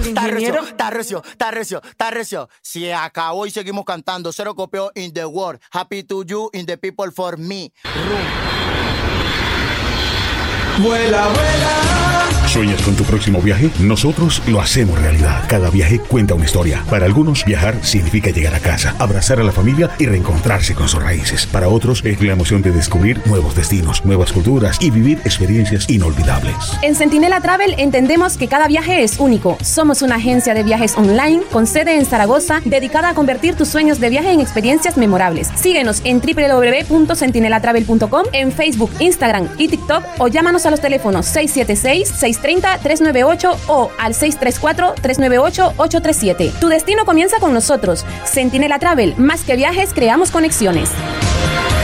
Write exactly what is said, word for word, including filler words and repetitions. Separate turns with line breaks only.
Está recio, está recio, está recio, está recio. Se acabó y seguimos cantando. Cero copio in the world. Happy to you, in the people for me. Room.
Vuela, vuela.
¿Sueñas con tu próximo viaje? Nosotros lo hacemos realidad. Cada viaje cuenta una historia. Para algunos, viajar significa llegar a casa, abrazar a la familia y reencontrarse con sus raíces. Para otros, es la emoción de descubrir nuevos destinos, nuevas culturas y vivir experiencias inolvidables.
En Centinela Travel entendemos que cada viaje es único. Somos una agencia de viajes online con sede en Zaragoza, dedicada a convertir tus sueños de viaje en experiencias memorables. Síguenos en doble u doble u doble u punto centinela travel punto com, en Facebook, Instagram y TikTok, o llámanos a los teléfonos seis siete seis, seis tres cero, tres nueve ocho o al seis tres cuatro, tres nueve ocho, ocho tres siete. Tu destino comienza con nosotros. Centinela Travel, más que viajes, creamos conexiones.